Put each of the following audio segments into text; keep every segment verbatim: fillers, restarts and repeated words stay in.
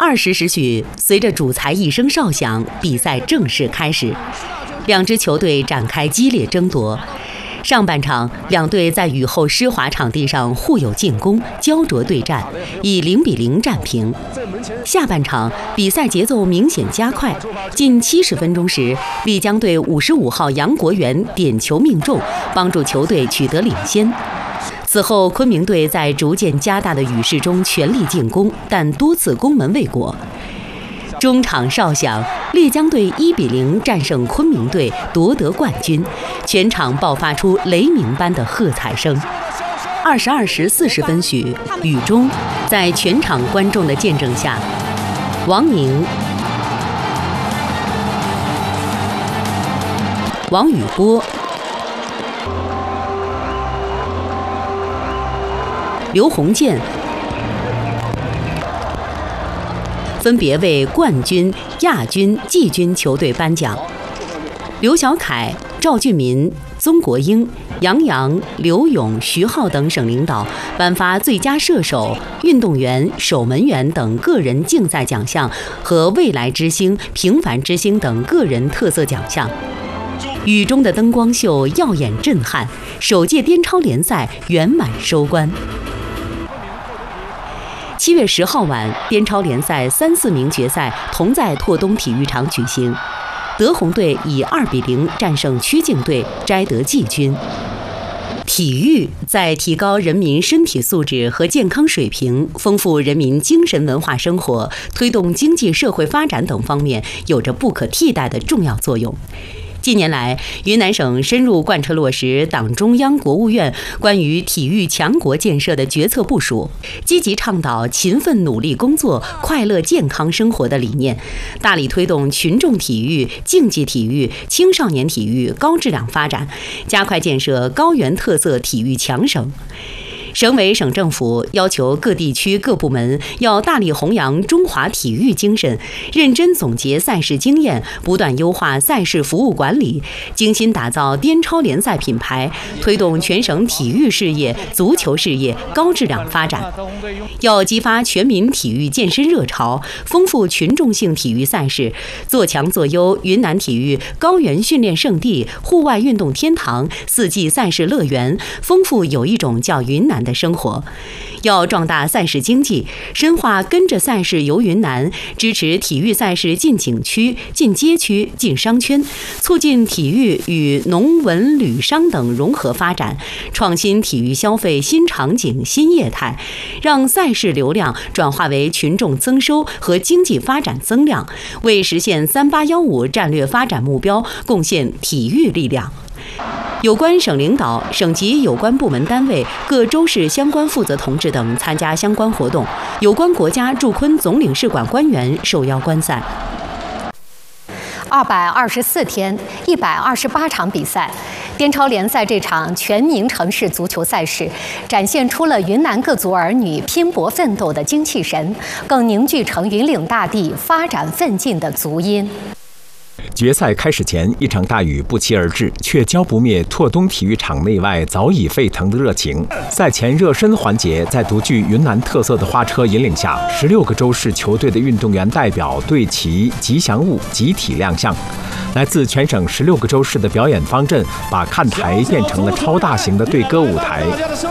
二十时许，随着主裁一声哨响，比赛正式开始。两支球队展开激烈争夺。上半场，两队在雨后湿滑场地上互有进攻，焦灼对战，以零比零战平。下半场，比赛节奏明显加快。近七十分钟时，丽江队五十五号杨国元点球命中，帮助球队取得领先。此后，昆明队在逐渐加大的雨势中全力进攻，但多次攻门未果。中场哨响，丽江队一比零战胜昆明队，夺得冠军，全场爆发出雷鸣般的喝彩声。二十二时四十分许，雨中，在全场观众的见证下，王宁、王宇波、刘鸿渐分别为冠军、亚军、季军球队颁奖。刘小凯、赵俊民、宗国英、杨洋、刘勇、徐浩等省领导颁发最佳射手、运动员、守门员等个人竞赛奖项和未来之星、平凡之星等个人特色奖项。雨中的灯光秀耀眼震撼，首届滇超联赛圆满收官。七月十号晚，滇超联赛三四名决赛同在拓东体育场举行，德宏队以二比零战胜曲靖队，摘得季军。体育在提高人民身体素质和健康水平、丰富人民精神文化生活、推动经济社会发展等方面有着不可替代的重要作用。近年来，云南省深入贯彻落实党中央、国务院关于体育强国建设的决策部署，积极倡导勤奋努力工作、快乐健康生活的理念，大力推动群众体育、竞技体育、青少年体育高质量发展，加快建设高原特色体育强省。省委省政府要求各地区各部门要大力弘扬中华体育精神，认真总结赛事经验，不断优化赛事服务管理，精心打造滇超联赛品牌，推动全省体育事业、足球事业高质量发展。要激发全民体育健身热潮，丰富群众性体育赛事，做强做优云南体育高原训练胜地、户外运动天堂、四季赛事乐园，丰富有一种叫云南的生活。要壮大赛事经济，深化跟着赛事游云南，支持体育赛事进景区、进街区、进商圈，促进体育与农文旅商等融合发展，创新体育消费新场景、新业态，让赛事流量转化为群众增收和经济发展增量，为实现三八幺五战略发展目标贡献体育力量。有关省领导、省级有关部门单位、各州市相关负责同志等参加相关活动，有关国家驻昆总领事馆官员受邀观赛。 二百二十四天，一百二十八场比赛，滇超联赛这场全民城市足球赛事，展现出了云南各族儿女拼搏奋斗的精气神，更凝聚成云岭大地发展奋进的足音。 决赛开始前，一场大雨不期而至，却浇不灭拓东体育场内外早已沸腾的热情。赛前热身环节，在独具云南特色的花车引领下，十六个州市球队的运动员代表队旗、吉祥物集体亮相。来自全省十六个州市的表演方阵，把看台变成了超大型的队歌舞台。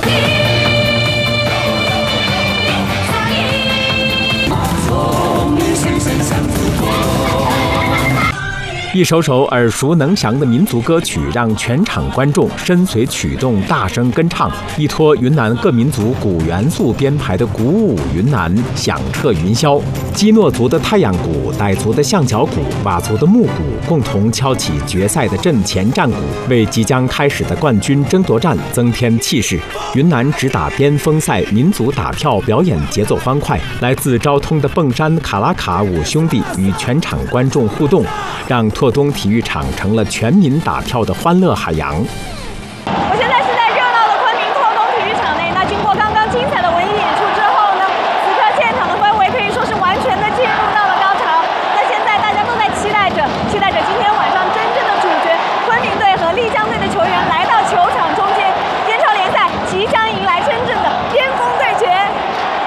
一首首耳熟能详的民族歌曲，让全场观众身随曲动，大声跟唱，依托云南各民族古元素编排的鼓舞云南，响彻云霄。基诺族的太阳鼓、傣族的象脚鼓、佤族的木鼓共同敲起决赛的阵前战鼓，为即将开始的冠军争夺战增添气势。云南只打巅峰赛民族打跳表演节奏欢快，来自昭通的蹦山卡拉卡五兄弟与全场观众互动，让拓东体育场成了全民打跳的欢乐海洋。 我现在是在热闹的昆明拓东体育场内，那经过刚刚精彩的文艺演出之后呢，此刻现场的氛围可以说是完全的进入到了高潮。那现在大家都在期待着，期待着今天晚上真正的主角昆明队和丽江队的球员来到球场中间，滇超联赛即将迎来真正的巅峰对决。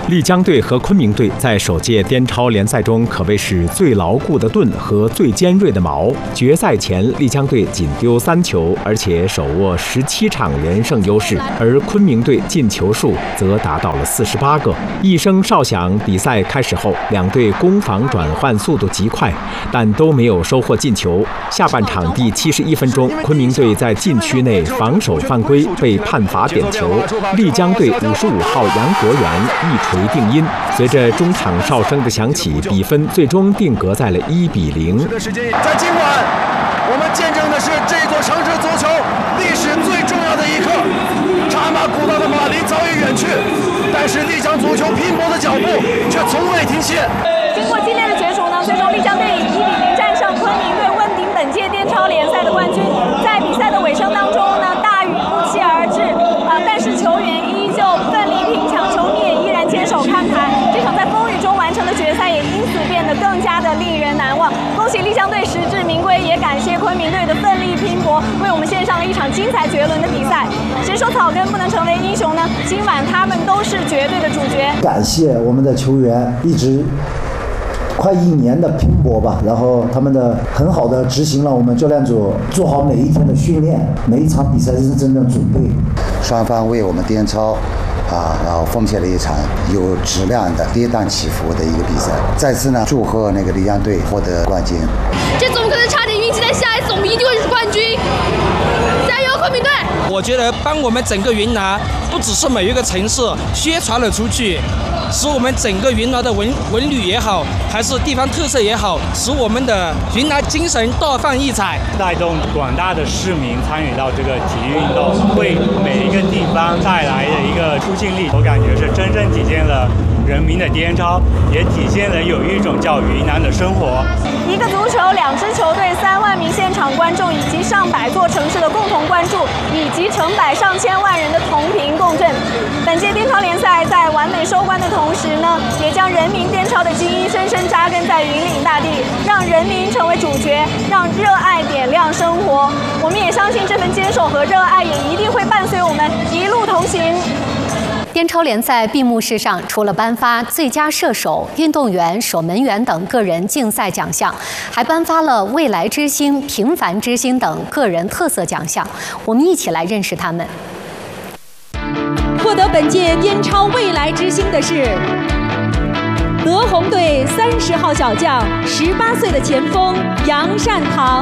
丽江队和昆明队在首届滇超联赛中可谓是最牢固的盾和最尖锐的矛。决赛前，丽江队仅丢三球，而且手握十七场连胜优势，而昆明队进球数则达到了四十八个。一声哨响，比赛开始后，两队攻防转换速度极快，但都没有收获进球。下半场第七十一分钟，昆明队在禁区内防守犯规，被判罚点球。丽江队五十五号杨国元一锤定音。随着中场哨声的响起，比分最终定格在了一比零。 在今晚，我们见证的是这座城市足球历史最重要的一刻。扎马古道的马林早已远去，但是丽江足球拼搏的脚步却从未停歇。 经过激烈的角逐呢，最终丽江队以一比零战胜昆明队，问鼎本届滇超联赛的冠军。在比赛的尾声当中呢，大雨不期而至啊，但是球员依旧奋力拼抢，球迷也依然坚守看台。这场在风雨中完成的决赛也因此变得更加的令人难忘。恭喜丽江队实至名归，也感谢昆明队的奋力拼搏，为我们献上了一场精彩绝伦的比赛。谁说草根不能成为英雄呢？今晚他们都是绝对的主角。 感谢我们的球员一直快一年的拼搏吧，然后他们的很好的执行了我们教练组做好每一天的训练，每一场比赛认真的准备。 双方为我们滇超啊，然后奉献了一场有质量的跌宕起伏的一个比赛。再次呢，祝贺那个丽江队获得冠军。 这怎么可能差点运气？在下一次我们一定会是冠军！加油，昆明队！ 我觉得帮我们整个云南，不只是每一个城市宣传了出去，使我们整个云南的文文旅也好，还是地方特色也好，使我们的云南精神大放异彩， 带动广大的市民参与到这个体育运动，为每一个地方带来的一个出镜力，我感觉是真正体现了人民的滇超，也体现了有一种叫云南的生活。 一个足球，两支球队，三万名现场观众，以及上百座城市的共同关注，以及成百上千万人的同频共振。本届滇超联赛在完美收官的同时呢，也将人民滇超的基因深深扎根在云岭大地，让人民成为主角，让热爱点亮生活。我们也相信这份坚守和热爱也一定会伴随我们一路同行。 滇超联赛闭幕式上，除了颁发最佳射手、运动员、守门员等个人竞赛奖项，还颁发了未来之星、平凡之星等个人特色奖项。我们一起来认识他们。 获得本届滇超未来之星的是德宏队三十号小将、十八岁的前锋杨善堂。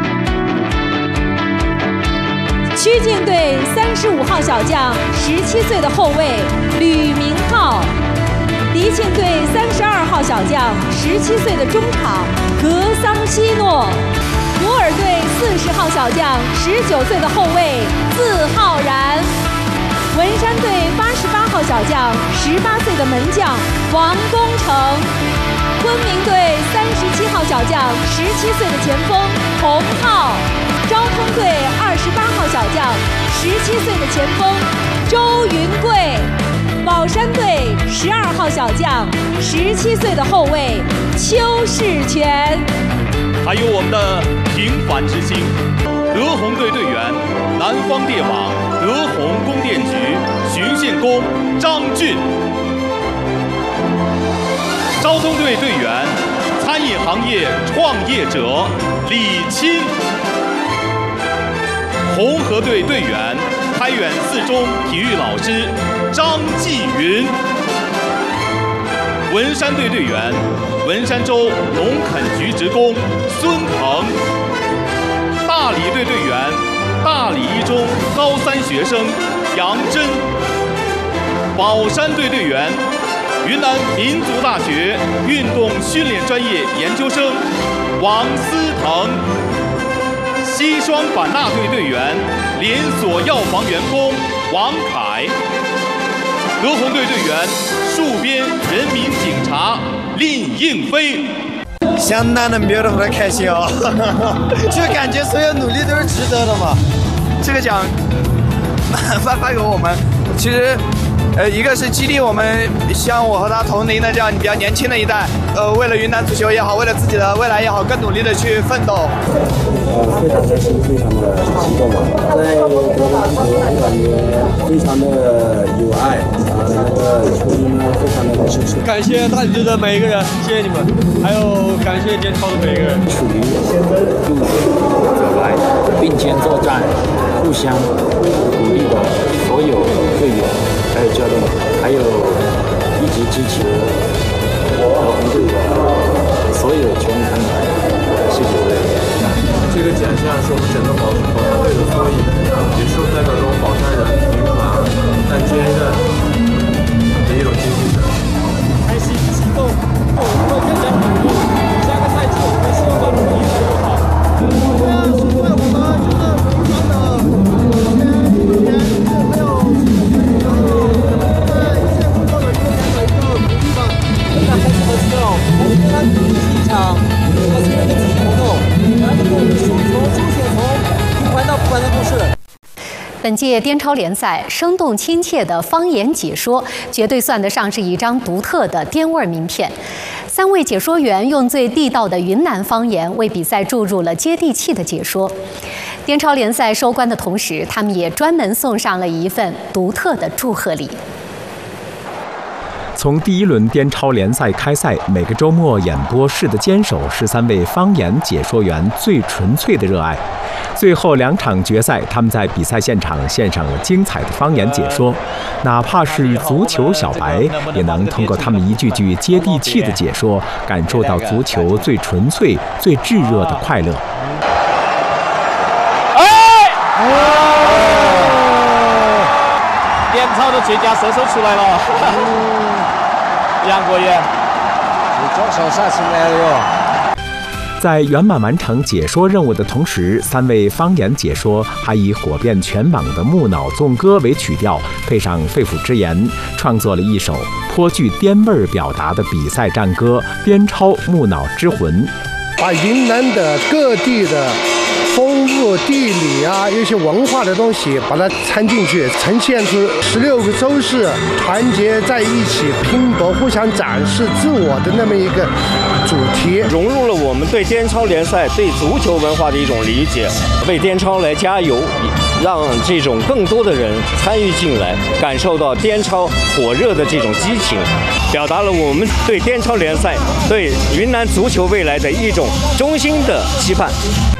曲靖队三十五号小将、十七岁的后卫吕明浩，迪庆队三十二号小将、十七岁的中场格桑希诺，摩尔队四十号小将、十九岁的后卫字浩然，文山队八十八号小将、十八岁的门将王东成，昆明队三十七号小将、十七岁的前锋洪浩。昭通队二十八号小将、十七岁的前锋周云贵，宝山队十二号小将、十七岁的后卫邱世全， 还有我们的平凡之星德宏队队员南方电网德宏供电局巡线工张俊，昭通队队员餐饮行业创业者李钦，红河队队员开远四中体育老师张继云，文山队队员文山州农垦局职工孙腾，大理队队员大理一中高三学生杨真，宝山队队员云南民族大学运动训练专业研究生王思腾，西双版纳队队员连锁药房员工王凯，德宏队队员戍边人民警察林应飞。 相当的 beautiful 的开心哦，就感觉所有努力都是值得的嘛。这个奖发发给我们，其实呃，一个是激励我们像我和他同龄的这样比较年轻的一代，呃，为了云南足球也好，为了自己的未来也好，更努力的去奋斗。 呃，非常开心，非常的激动啊！在德国足球，我感觉非常的有爱，呃，那个球迷们非常的支持。 感谢大理队的每一个人，谢谢你们，还有感谢滇超的每一个人。 处于入者来，并肩作战，互相鼓励的所有队友，还有教练，还有一直支持德宏队的所有球迷朋友，谢谢各位。 这个奖项是我们整个宝宝山队的缩影，也是代表着我们宝山人平凡但坚韧的一种精神。 开心激动，我们会更加努力。下个赛季我们希望把努力越来越好。现在我们就是非常的前也没有在现工作的这样的一个努力吧。非常开心和激动，我们非常努力一场高新人的集体活动。 本届滇超联赛生动亲切的方言解说，绝对算得上是一张独特的滇味名片。三位解说员用最地道的云南方言为比赛注入了接地气的解说。滇超联赛收官的同时，他们也专门送上了一份独特的祝贺礼。 从第一轮滇超联赛开赛，每个周末演播室的坚守是三位方言解说员最纯粹的热爱。最后两场决赛，他们在比赛现场献上了精彩的方言解说，哪怕是足球小白，也能通过他们一句句接地气的解说，感受到足球最纯粹、最炙热的快乐。 哎！滇超的最佳射手出来了。杨国元， 你左手杀进来了哟！ 在圆满完成解说任务的同时，三位方言解说还以火遍全网的《木脑纵歌》为曲调，配上肺腑之言，创作了一首颇具滇味儿表达的比赛战歌《滇超木脑之魂》， 把云南的各地的风物、地理啊，一些文化的东西，把它掺进去，呈现出十六个州市团结在一起、拼搏、互相展示自我的那么一个主题， 融入了我们对滇超联赛、对足球文化的一种理解，为滇超来加油，让这种更多的人参与进来，感受到滇超火热的这种激情，表达了我们对滇超联赛、对云南足球未来的一种衷心的期盼。